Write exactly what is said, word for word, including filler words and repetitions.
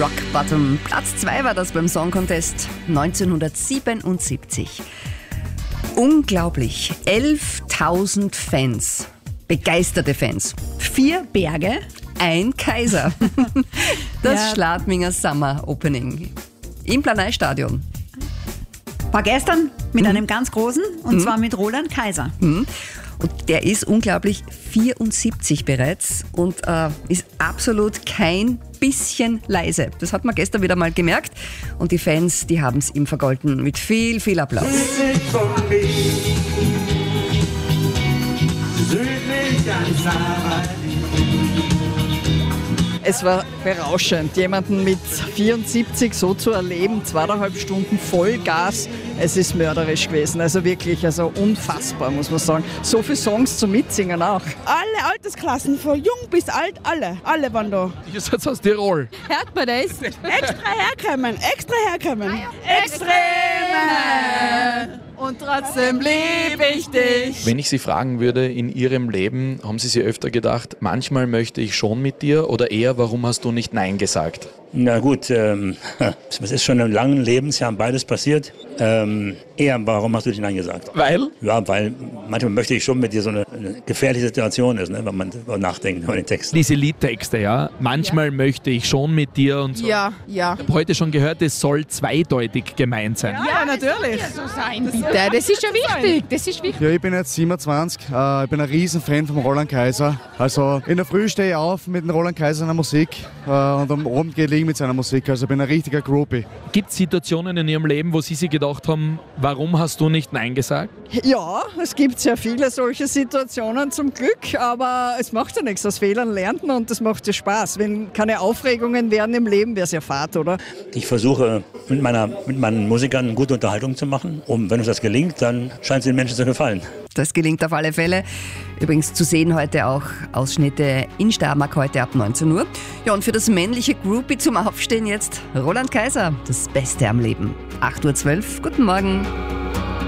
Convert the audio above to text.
Rock Bottom. Platz zwei war das beim Song Contest neunzehnhundertsiebenundsiebzig. Unglaublich, elftausend Fans, begeisterte Fans, vier Berge, ein Kaiser. Das ja. Schladminger Summer Opening im Planei-Stadion. War gestern mit Mhm. einem ganz großen, und Mhm. zwar mit Roland Kaiser. Mhm. Und der ist unglaublich vierundsiebzig bereits und äh, ist absolut kein bisschen leise. Das hat man gestern wieder mal gemerkt. Und die Fans, die haben es ihm vergolten mit viel, viel Applaus. Südlich von mir, südlich an Sahara. Es war berauschend, jemanden mit vierundsiebzig so zu erleben, zweieinhalb Stunden Vollgas. Es ist mörderisch gewesen, also wirklich, also unfassbar, muss man sagen. So viele Songs zum Mitsingen auch. Alle Altersklassen, von jung bis alt, alle, alle waren da. Ihr seid aus Tirol. Hört man das? Extra herkommen, extra herkommen. Extreme! Und trotzdem liebe ich dich. Wenn ich Sie fragen würde, in Ihrem Leben, haben Sie sich öfter gedacht, manchmal möchte ich schon mit dir oder eher, warum hast du nicht Nein gesagt? Na gut, ähm, es ist schon in langen Lebensjahren beides passiert. Ähm, eher, warum hast du dich Nein gesagt? Weil? Ja, weil manchmal möchte ich schon mit dir so eine, eine gefährliche Situation ist, ne, wenn man darüber nachdenkt über den Text. Diese Liedtexte, ja. Manchmal möchte ich schon mit dir und so. Ja, ja. Ich habe heute schon gehört, es soll zweideutig gemeint sein. Ja, natürlich. So sein, bitte. Das ist schon wichtig. Das ist wichtig. Ja, ich bin jetzt siebenundzwanzig, äh, ich bin ein Riesenfan vom Roland Kaiser. Also in der Früh stehe ich auf mit dem Roland Kaiser in der Musik äh, und am Abend gehe ich liegen mit seiner Musik. Also ich bin ein richtiger Groupie. Gibt es Situationen in Ihrem Leben, wo Sie sich gedacht haben, warum hast du nicht Nein gesagt? Ja, es gibt sehr viele solche Situationen zum Glück, aber es macht ja nichts. Aus Fehlern lernt man und das macht ja Spaß. Wenn keine Aufregungen wären im Leben, wäre es ja fad, oder? Ich versuche mit, meiner, mit meinen Musikern eine gute Unterhaltung zu machen. Und wenn uns das gelingt, dann scheint es den Menschen zu gefallen. Das gelingt auf alle Fälle. Übrigens zu sehen heute auch Ausschnitte in Steiermark heute ab neunzehn Uhr. Ja, und für das männliche Groupie zum Aufstehen jetzt Roland Kaiser. Das Beste am Leben. acht Uhr zwölf. Guten Morgen.